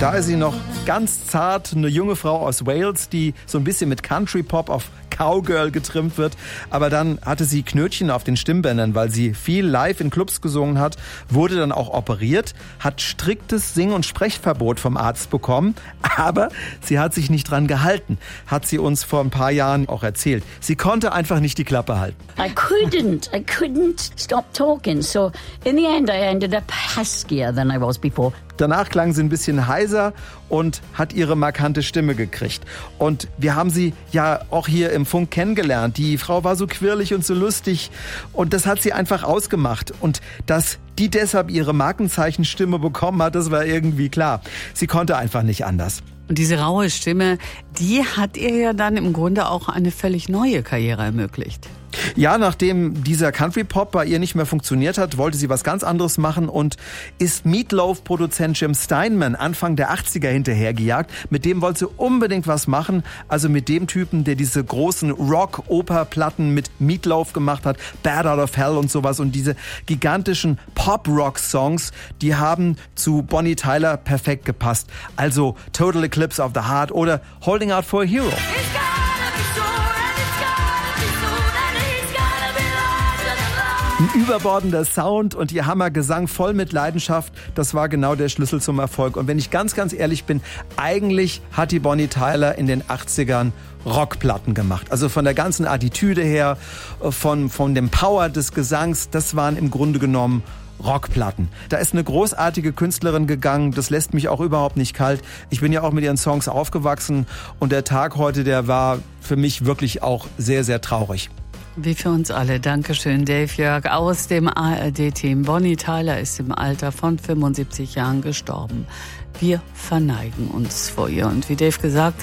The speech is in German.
Da ist sie noch ganz zart, eine junge Frau aus Wales, die so ein bisschen mit Country-Pop auf Cowgirl getrimmt wird. Aber dann hatte sie Knötchen auf den Stimmbändern, weil sie viel live in Clubs gesungen hat, wurde dann auch operiert, hat striktes Sing- und Sprechverbot vom Arzt bekommen. Aber sie hat sich nicht dran gehalten, hat sie uns vor ein paar Jahren auch erzählt. Sie konnte einfach nicht die Klappe halten. I couldn't stop talking. So in the end I ended up huskier than I was before. Danach klang sie ein bisschen heiser und hat ihre markante Stimme gekriegt. Und wir haben sie ja auch hier im Funk kennengelernt. Die Frau war so quirlig und so lustig und das hat sie einfach ausgemacht. Und dass die deshalb ihre Markenzeichenstimme bekommen hat, das war irgendwie klar. Sie konnte einfach nicht anders. Und diese raue Stimme, die hat ihr ja dann im Grunde auch eine völlig neue Karriere ermöglicht. Ja, nachdem dieser Country-Pop bei ihr nicht mehr funktioniert hat, wollte sie was ganz anderes machen und ist Meatloaf-Produzent Jim Steinman Anfang der 80er hinterhergejagt. Mit dem wollte sie unbedingt was machen, also mit dem Typen, der diese großen Rock-Oper-Platten mit Meatloaf gemacht hat, Bad Out of Hell und sowas. Und diese gigantischen Pop-Rock-Songs, die haben zu Bonnie Tyler perfekt gepasst. Also Total Eclipse of the Heart oder Holding Out for a Hero. Ein überbordender Sound und ihr Hammergesang voll mit Leidenschaft, das war genau der Schlüssel zum Erfolg. Und wenn ich ganz, ganz ehrlich bin, eigentlich hat die Bonnie Tyler in den 80ern Rockplatten gemacht. Also von der ganzen Attitüde her, von dem Power des Gesangs, das waren im Grunde genommen Rockplatten. Da ist eine großartige Künstlerin gegangen, das lässt mich auch überhaupt nicht kalt. Ich bin ja auch mit ihren Songs aufgewachsen und der Tag heute, der war für mich wirklich auch sehr, sehr traurig. Wie für uns alle. Dankeschön, Dave Jörg aus dem ARD-Team. Bonnie Tyler ist im Alter von 75 Jahren gestorben. Wir verneigen uns vor ihr. Und wie Dave gesagt